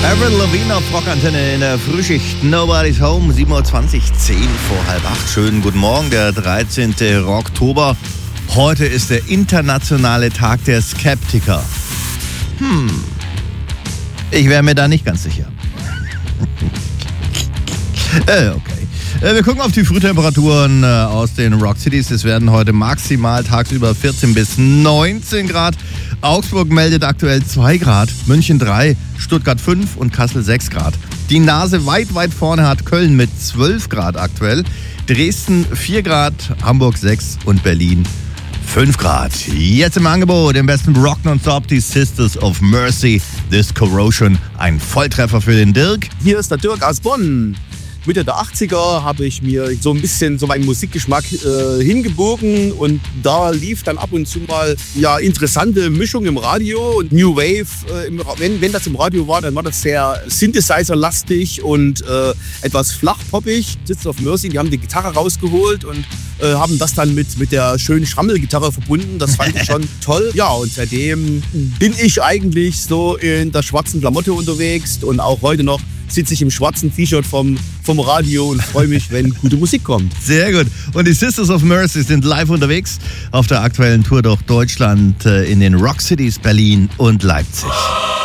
Avril Lavigne auf Rockantenne in der Frühschicht. Nobody's Home, 7.20 Uhr, 10 vor halb 8. Schönen guten Morgen, der 13. Oktober. Heute ist der internationale Tag der Skeptiker. Ich wäre mir da nicht ganz sicher. Okay. Wir gucken auf die Frühtemperaturen aus den Rock Cities. Es werden heute maximal tagsüber 14 bis 19 Grad. Augsburg meldet aktuell 2 Grad, München 3, Stuttgart 5 und Kassel 6 Grad. Die Nase weit vorne hat Köln mit 12 Grad aktuell, Dresden 4 Grad, Hamburg 6 und Berlin 5 Grad. Jetzt im Angebot, im besten Rock Nonstop, die Sisters of Mercy, This Corrosion. Ein Volltreffer für den Dirk. Hier ist der Dirk aus Bonn. Mitte der 80er habe ich mir so ein bisschen so meinen Musikgeschmack hingebogen und da lief dann ab und zu mal interessante Mischung im Radio und New Wave. Wenn das im Radio war, dann war das sehr Synthesizer-lastig und etwas flachpoppig. Sisters of Mercy, die haben die Gitarre rausgeholt und haben das dann mit der schönen Schrammelgitarre verbunden. Das fand ich schon toll. Ja, und seitdem bin ich eigentlich so in der schwarzen Klamotte unterwegs und auch heute noch sitze ich im schwarzen T-Shirt vom Radio und freue mich, wenn gute Musik kommt. Sehr gut. Und die Sisters of Mercy sind live unterwegs auf der aktuellen Tour durch Deutschland in den Rock Cities Berlin und Leipzig.